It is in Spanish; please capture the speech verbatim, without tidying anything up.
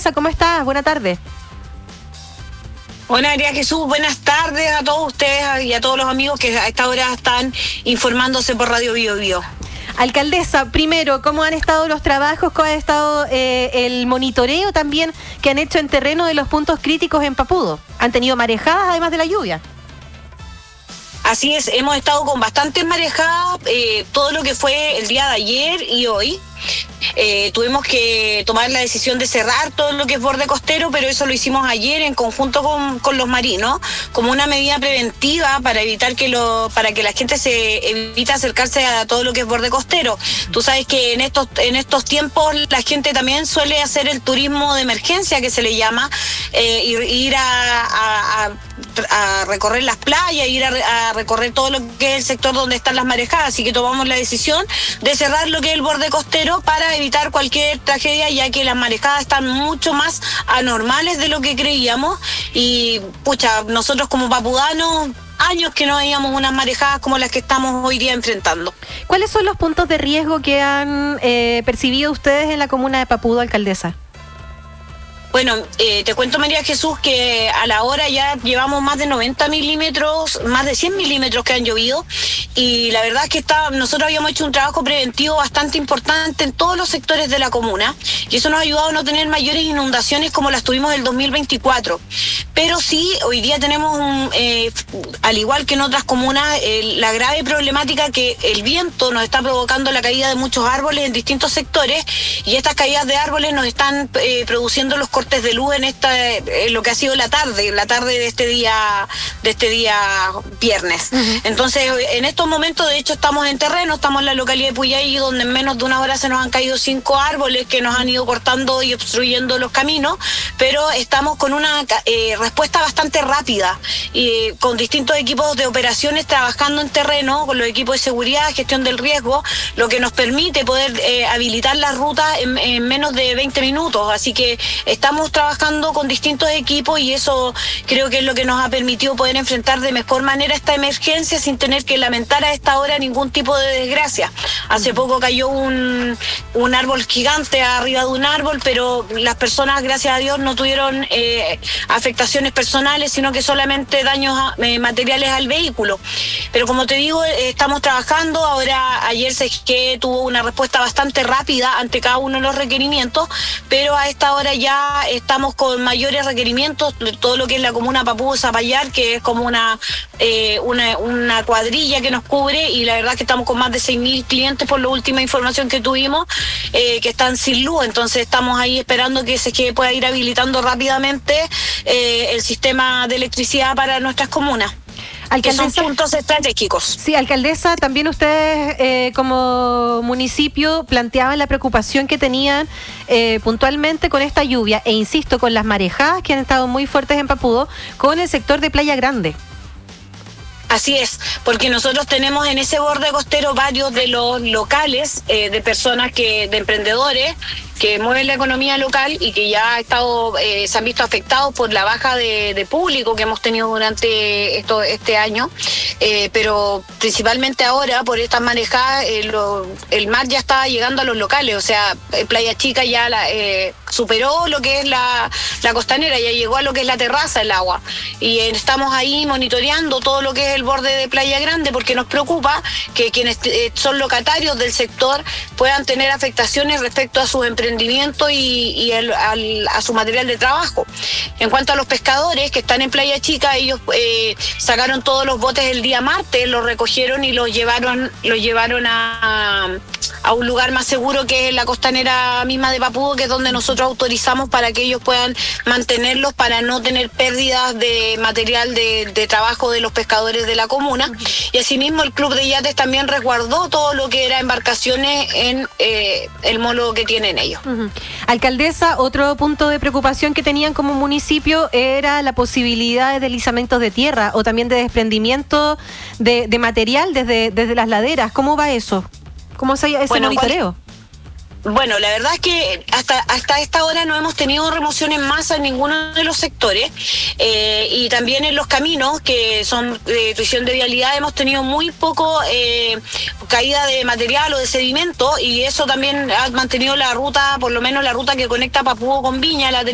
alcaldesa, ¿cómo estás? Buena tarde. Hola María Jesús, buenas tardes a todos ustedes y a todos los amigos que a esta hora están informándose por Radio Bio Bio. Alcaldesa, primero, ¿cómo han estado los trabajos? ¿Cómo ha estado eh, el monitoreo también que han hecho en terreno de los puntos críticos en Papudo? ¿Han tenido marejadas además de la lluvia? Así es, hemos estado con bastantes marejadas, eh, todo lo que fue el día de ayer y hoy. Eh, tuvimos que tomar la decisión de cerrar todo lo que es borde costero, pero eso lo hicimos ayer en conjunto con, con los marinos, como una medida preventiva para evitar que lo, para que la gente se evite acercarse a todo lo que es borde costero. Tú sabes que en estos, en estos tiempos la gente también suele hacer el turismo de emergencia, que se le llama, eh, ir, ir a, a, a a recorrer las playas, ir a, a recorrer todo lo que es el sector donde están las marejadas, así que tomamos la decisión de cerrar lo que es el borde costero para evitar cualquier tragedia, ya que las marejadas están mucho más anormales de lo que creíamos y pucha, nosotros como papudanos años que no veíamos unas marejadas como las que estamos hoy día enfrentando. ¿Cuáles son los puntos de riesgo que han eh, percibido ustedes en la comuna de Papudo, alcaldesa? Bueno, eh, te cuento María Jesús que a la hora ya llevamos más de noventa milímetros, más de cien milímetros que han llovido y la verdad es que está, nosotros habíamos hecho un trabajo preventivo bastante importante en todos los sectores de la comuna y eso nos ha ayudado a no tener mayores inundaciones como las tuvimos el dos mil veinticuatro. Pero sí, hoy día tenemos, un, eh, al igual que en otras comunas, eh, la grave problemática que el viento nos está provocando la caída de muchos árboles en distintos sectores y estas caídas de árboles nos están eh, produciendo los cortes de luz en esta en lo que ha sido la tarde, la tarde de este día, de este día viernes. Uh-huh. Entonces, en estos momentos, de hecho, estamos en terreno, estamos en la localidad de Puyahí, donde en menos de una hora se nos han caído cinco árboles que nos han ido cortando y obstruyendo los caminos, pero estamos con una eh, respuesta bastante rápida y eh, con distintos equipos de operaciones trabajando en terreno, con los equipos de seguridad, gestión del riesgo, lo que nos permite poder eh, habilitar las rutas en, en menos de veinte minutos. Así que estamos trabajando con distintos equipos y eso creo que es lo que nos ha permitido poder enfrentar de mejor manera esta emergencia sin tener que lamentar a esta hora ningún tipo de desgracia. Hace poco cayó un, un árbol gigante arriba de un árbol, pero las personas, gracias a Dios, no tuvieron eh, afectaciones personales, sino que solamente daños eh, materiales al vehículo. Pero como te digo, eh, estamos trabajando. Ahora, ayer S G E tuvo una respuesta bastante rápida ante cada uno de los requerimientos, pero a esta hora ya estamos con mayores requerimientos, todo lo que es la comuna Papudo Zapallar, que es como una, eh, una una cuadrilla que nos cubre, y la verdad es que estamos con más de seis mil clientes por la última información que tuvimos, eh, que están sin luz. Entonces estamos ahí esperando que se que pueda ir habilitando rápidamente eh, el sistema de electricidad para nuestras comunas. Alcaldesa, que son puntos estratégicos. Sí, alcaldesa, también ustedes eh, como municipio planteaban la preocupación que tenían eh, puntualmente con esta lluvia, e insisto, con las marejadas que han estado muy fuertes en Papudo, con el sector de Playa Grande. Así es, porque nosotros tenemos en ese borde costero varios de los locales eh, de personas que, de emprendedores que mueven la economía local y que ya ha estado, eh, se han visto afectados por la baja de, de público que hemos tenido durante esto, este año, eh, pero principalmente ahora por estas marejadas eh, lo, el mar ya está llegando a los locales, o sea, Playa Chica ya la, eh, superó lo que es la, la costanera, ya llegó a lo que es la terraza el agua y eh, estamos ahí monitoreando todo lo que es el borde de Playa Grande porque nos preocupa que quienes eh, son locatarios del sector puedan tener afectaciones respecto a sus emprendimientos y, y el, al, a su material de trabajo. En cuanto a los pescadores que están en Playa Chica, ellos eh, sacaron todos los botes el día martes, los recogieron y los llevaron, los llevaron a, a un lugar más seguro que es la costanera misma de Papudo, que es donde nosotros autorizamos para que ellos puedan mantenerlos para no tener pérdidas de material de, de trabajo de los pescadores de la comuna. Y asimismo el Club de Yates también resguardó todo lo que era embarcaciones en eh, el molo que tienen ellos. Uh-huh. Alcaldesa, otro punto de preocupación que tenían como municipio era la posibilidad de deslizamientos de tierra o también de desprendimiento de, de material desde, desde las laderas. ¿Cómo va eso? ¿Cómo se ese bueno, monitoreo? ¿cuál? Bueno, la verdad es que hasta hasta esta hora no hemos tenido remoción en masa en ninguno de los sectores eh, y también en los caminos que son de tuición de vialidad hemos tenido muy poco eh, caída de material o de sedimento y eso también ha mantenido la ruta, por lo menos la ruta que conecta Papudo con Viña, la